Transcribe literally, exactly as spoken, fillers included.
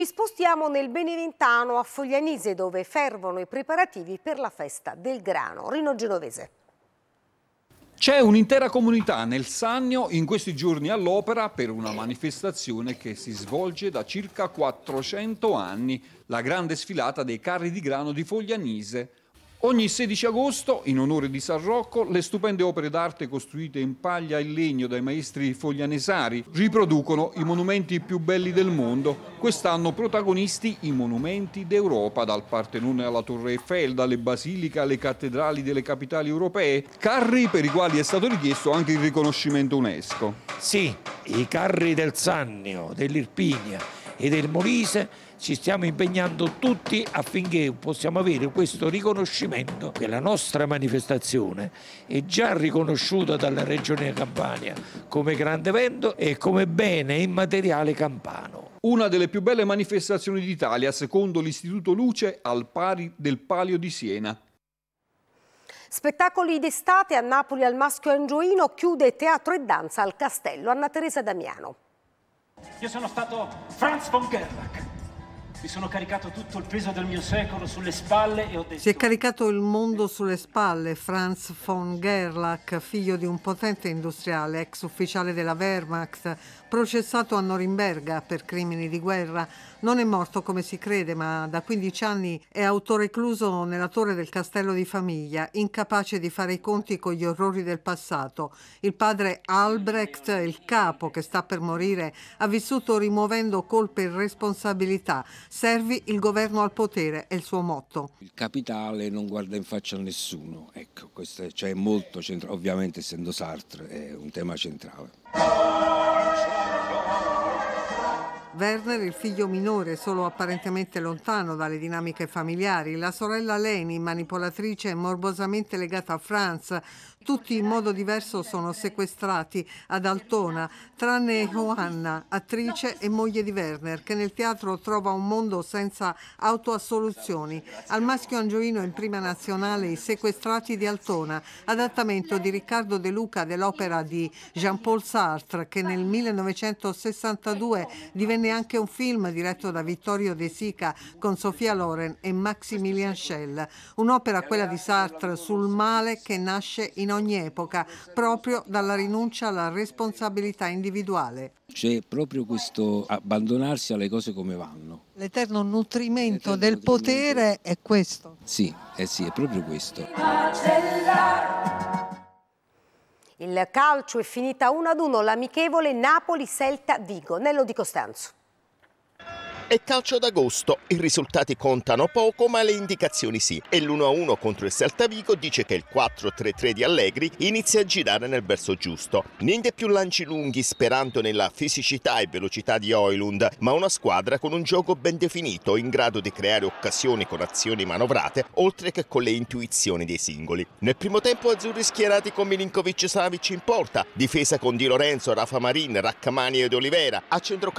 Ci spostiamo nel Beneventano a Foglianise, dove fervono i preparativi per la festa del grano. Rino Genovese. C'è un'intera comunità nel Sannio in questi giorni all'opera per una manifestazione che si svolge da circa quattrocento anni, la grande sfilata dei carri di grano di Foglianise. Ogni sedici agosto, in onore di San Rocco, le stupende opere d'arte costruite in paglia e legno dai maestri foglianesari riproducono i monumenti più belli del mondo. Quest'anno protagonisti i monumenti d'Europa, dal Partenone alla Torre Eiffel, dalle basiliche alle cattedrali delle capitali europee, carri per i quali è stato richiesto anche il riconoscimento UNESCO. Sì, i carri del Sannio, dell'Irpinia e del Molise ci stiamo impegnando tutti affinché possiamo avere questo riconoscimento, che la nostra manifestazione è già riconosciuta dalla Regione Campania come grande evento e come bene immateriale campano. Una delle più belle manifestazioni d'Italia, secondo l'Istituto Luce, al pari del Palio di Siena. Spettacoli d'estate a Napoli al Maschio Angioino, chiude teatro e danza al Castello. Anna Teresa Damiano. Io sono stato Franz von Gerlach. Mi sono caricato tutto il peso del mio secolo sulle spalle e ho detto... Si è caricato il mondo sulle spalle. Franz von Gerlach, figlio di un potente industriale, ex ufficiale della Wehrmacht, processato a Norimberga per crimini di guerra. Non è morto come si crede, ma da quindici anni è autorecluso nella torre del castello di famiglia, incapace di fare i conti con gli orrori del passato. Il padre Albrecht, il capo che sta per morire, ha vissuto rimuovendo colpe e responsabilità. Servi il governo al potere, è il suo motto. Il capitale non guarda in faccia a nessuno, ecco, questo è, cioè, molto centrale, ovviamente essendo Sartre è un tema centrale. Werner, il figlio minore, solo apparentemente lontano dalle dinamiche familiari, la sorella Leni, manipolatrice e morbosamente legata a Franz, tutti in modo diverso sono sequestrati ad Altona, tranne Johanna, attrice e moglie di Werner, che nel teatro trova un mondo senza autoassoluzioni. Al Maschio Angioino in prima nazionale I sequestrati di Altona, adattamento di Riccardo De Luca dell'opera di Jean-Paul Sartre, che nel millenovecentosessantadue divenne anche un film diretto da Vittorio De Sica con Sofia Loren e Maximilien Schell. Un'opera, quella di Sartre, sul male che nasce in ogni epoca, proprio dalla rinuncia alla responsabilità individuale. C'è proprio questo abbandonarsi alle cose come vanno. L'eterno nutrimento L'eterno del potere è questo. Sì, eh sì, è proprio questo. Il calcio è finita uno ad uno l'amichevole Napoli-Celta-Vigo. Nello Di Costanzo. È calcio d'agosto, i risultati contano poco ma le indicazioni sì, e l'uno a uno contro il Celta Vigo dice che il quattro tre tre di Allegri inizia a girare nel verso giusto. Niente più lanci lunghi sperando nella fisicità e velocità di Højlund, ma una squadra con un gioco ben definito, in grado di creare occasioni con azioni manovrate, oltre che con le intuizioni dei singoli. Nel primo tempo azzurri schierati con Milinkovic-Savic in porta, difesa con Di Lorenzo, Rafa Marin, Raccamani ed Olivera, a centrocampo